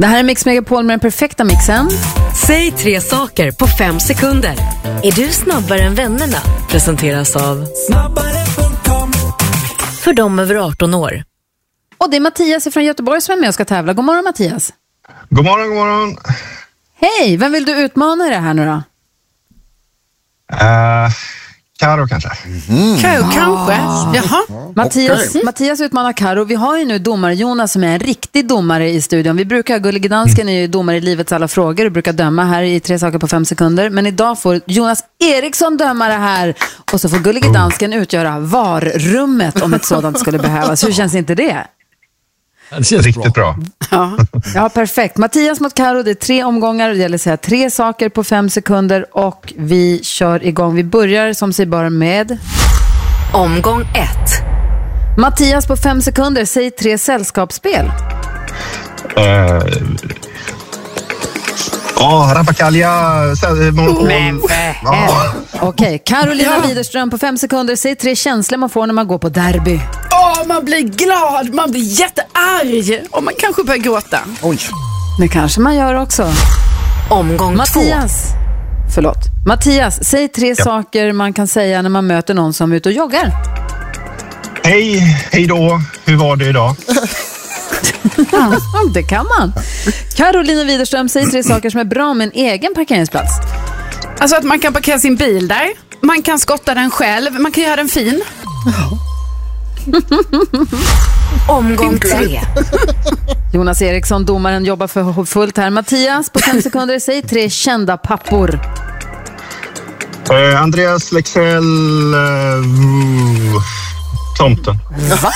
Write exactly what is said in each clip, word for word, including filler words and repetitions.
Det här är Mix Megapol med den perfekta mixen. Säg tre saker på fem sekunder. Är du snabbare än vännerna? Presenteras av snabbare punkt com. För dem över arton år. Och det är Mattias från Göteborg som är med och ska tävla. God morgon Mattias. God morgon, god morgon. Hej, vem vill du utmana i det här nu då? Uh, Karo kanske. Mm. Karo kanske. Jaha. Mattias, Okay. Mattias utmanar Karo. Vi har ju nu domare Jonas som är en riktig domare i studion. Vi brukar, Gullige Dansken är ju domare i livets alla frågor och brukar döma här i tre saker på fem sekunder. Men idag får Jonas Eriksson döma det här. Och så får Gullige Dansken utgöra varrummet om ett sådant skulle behövas. Hur känns inte det? Det känns riktigt bra. Ja. Ja, perfekt. Mattias mot Karo, det är tre omgångar. Det gäller att säga tre saker på fem sekunder. Och vi kör igång. Vi börjar som sig bara med... Omgång ett. Mattias på fem sekunder, säg tre sällskapsspel. Ja, uh, oh, Rappakalja, Monopol. Ja. Okej, okay. Carolina ja. Widerström på fem sekunder, säg tre känslor man får när man går på derby. Åh, oh, man blir glad, man blir jättearg och man kanske börjar gråta. Oj. Det kanske man gör också. Omgång Mattias. två. Förlåt. Mattias, säg tre ja. saker man kan säga när man möter någon som är ute och joggar. Hej, hej då. Hur var det idag? Ja, det kan man. Carolina Widerström, säg tre saker som är bra med en egen parkeringsplats. Alltså att man kan parkera sin bil där. Man kan skotta den själv. Man kan göra den fin. Omgång tre. Jonas Eriksson, domaren, jobbar för fullt här. Mattias, på fem sekunder, säg tre kända pappor. Uh, Andreas Lexell, uh, Tomten. Va?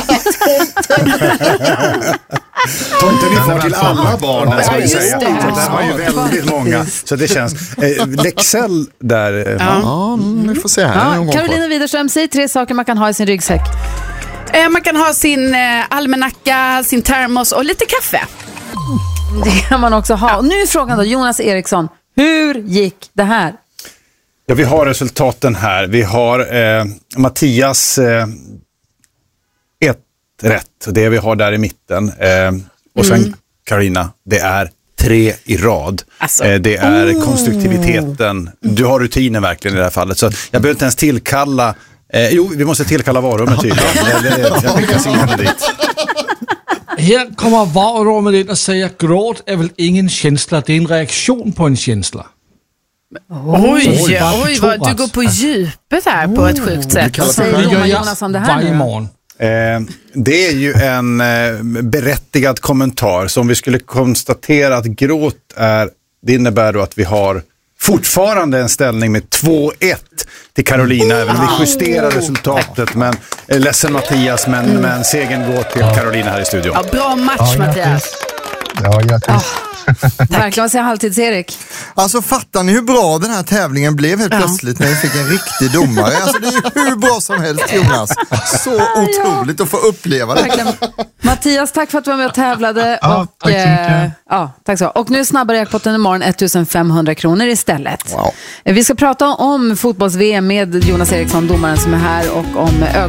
Tomten är far till alla barnen, ska vi säga. det. Så det var ju väldigt många. Så det känns... Eh, Lexell där... Eh, Ja, ja vi får se här. Ja, Carolina Widerström, säg tre saker man kan ha i sin ryggsäck. Eh, man kan ha sin eh, almanacka, sin termos och lite kaffe. Det kan man också ha. Och nu är frågan då, Jonas Eriksson, hur gick det här? Ja, vi har resultaten här. Vi har eh, Mattias eh, ett rätt. Det vi har där i mitten. Eh, och sen mm. Carolina, det är tre i rad. Alltså. Eh, det är oh. konstruktiviteten. Du har rutinen verkligen i det här fallet. Så jag behöver inte ens tillkalla... Eh, jo, vi måste tillkalla varummet tydligen. jag, jag skickas in dit. Här kommer varummet in och säger gråt är väl ingen känsla, det är en reaktion på en känsla. Oj, oj, oj vad du går på djupet här på ett sjukt sätt. Vad säger domaren Jonas om det här varje nu? morgon. Eh, det är ju en eh, berättigad kommentar. Så om vi skulle konstatera att gråt är, det innebär då att vi har fortfarande en ställning med två ett till Carolina, även om vi justerar resultatet. Men eh, ledsen Mattias, men, men segern går till Carolina här i studion. Ja, bra match Ja, Mattias. Ja, grattis. Oh. Verkligen, vad säger halvtids-Erik? Alltså fattar ni hur bra den här tävlingen blev helt Ja. plötsligt när vi fick en riktig domare? Alltså det är ju hur bra som helst, Jonas. Så otroligt att få uppleva det. Verkligen. Mattias, tack för att du var med och tävlade. Ja, och, tack så mycket. eh, ja, tack så. Och nu snabbare jackpotten imorgon, ettusenfemhundra kronor istället. Wow. Vi ska prata om fotbolls-V M med Jonas Eriksson, domaren som är här, och om